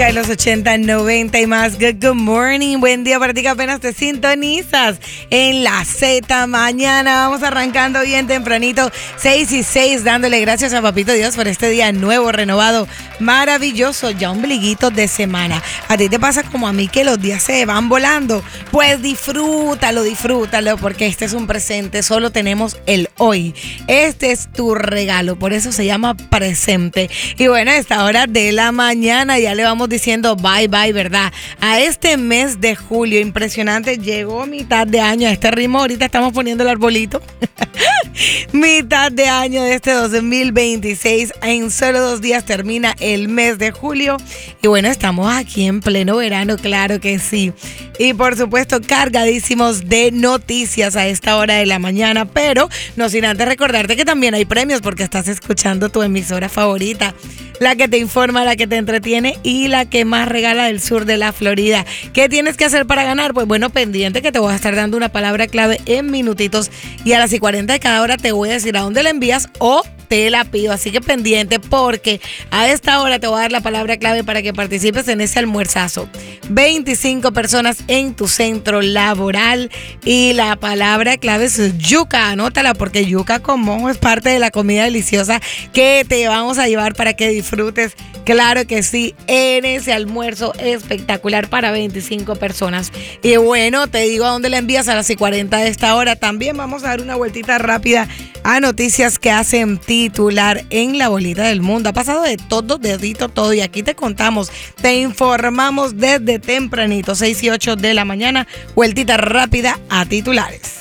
música de los 80, 90 y más. Good morning, buen día para ti que apenas te sintonizas en la Z mañana. Vamos arrancando bien tempranito, 6:06, dándole gracias a Papito Dios por este día nuevo, renovado, maravilloso, ya ombliguito de semana. ¿A ti te pasa como a mí que los días se van volando? Pues disfrútalo, porque este es un presente, solo tenemos el hoy. Este es tu regalo, por eso se llama presente. Y bueno, a esta hora de la mañana ya le vamos diciendo bye, ¿verdad? A este mes de julio, impresionante, llegó mitad de año. A este ritmo ahorita estamos poniendo el arbolito. Mitad de año de este 2026. En solo 2 días termina el mes de julio. Y bueno, estamos aquí en pleno verano, claro que sí. Y por supuesto, cargadísimos de noticias a esta hora de la mañana. Pero no sin antes recordarte que también hay premios porque estás escuchando tu emisora favorita. La que te informa, la que te entretiene y la que más regala del sur de la Florida. ¿Qué tienes que hacer para ganar? Pues bueno, pendiente que te voy a estar dando una palabra clave en minutitos y a las 40 de cada hora te voy a decir a dónde la envías o te la pido. Así que pendiente porque a esta hora te voy a dar la palabra clave para que participes en ese almuerzazo. 25 personas en tu centro laboral y la palabra clave es yuca. Anótala porque yuca con mojo es parte de la comida deliciosa que te vamos a llevar para que disfrutes, claro que sí, en ese almuerzo espectacular para 25 personas. Y bueno, te digo a dónde la envías a las 40 de esta hora. También vamos a dar una vueltita rápida a noticias que hacen titular en la bolita del mundo. Ha pasado de todo, dedito todo, y aquí te contamos, te informamos desde tempranito, 6 y 8 de la mañana, vueltita rápida a titulares.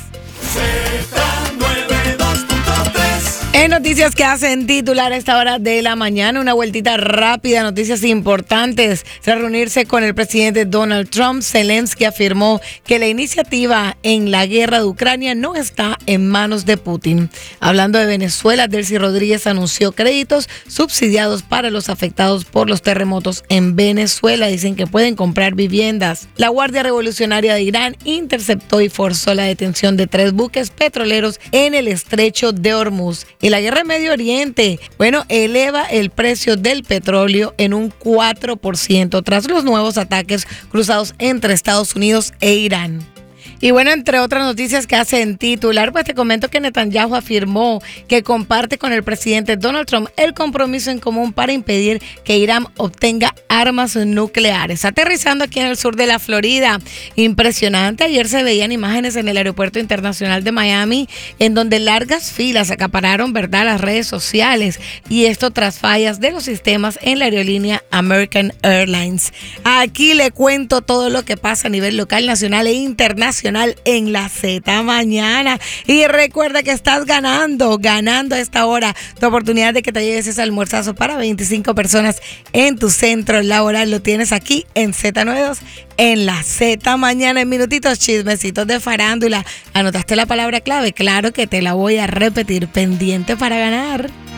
En noticias que hacen titular a esta hora de la mañana, una vueltita rápida, noticias importantes. Tras reunirse con el presidente Donald Trump, Zelensky afirmó que la iniciativa en la guerra de Ucrania no está en manos de Putin. Hablando de Venezuela, Delcy Rodríguez anunció créditos subsidiados para los afectados por los terremotos en Venezuela. Dicen que pueden comprar viviendas. La Guardia Revolucionaria de Irán interceptó y forzó la detención de 3 buques petroleros en el estrecho de Hormuz. Y la guerra en Medio Oriente, bueno, eleva el precio del petróleo en un 4% tras los nuevos ataques cruzados entre Estados Unidos e Irán. Y bueno, entre otras noticias que hacen titular, pues te comento que Netanyahu afirmó que comparte con el presidente Donald Trump el compromiso en común para impedir que Irán obtenga armas nucleares. Aterrizando aquí en el sur de la Florida, impresionante, ayer se veían imágenes en el aeropuerto internacional de Miami en donde largas filas acapararon, ¿verdad?, las redes sociales, y esto tras fallas de los sistemas en la aerolínea American Airlines. Aquí le cuento todo lo que pasa a nivel local, nacional e internacional en la Z mañana. Y recuerda que estás ganando a esta hora tu oportunidad de que te lleves ese almuerzazo para 25 personas en tu centro laboral. Lo tienes aquí en Z92, en la Z mañana. En minutitos, chismecitos de farándula. ¿Anotaste la palabra clave? Claro que te la voy a repetir. Pendiente para ganar.